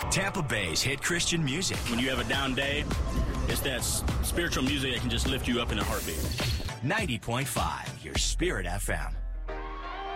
Tampa Bay's hit Christian music. When you have a down day, it's that spiritual music that can just lift you up in a heartbeat. 90.5, your Spirit FM.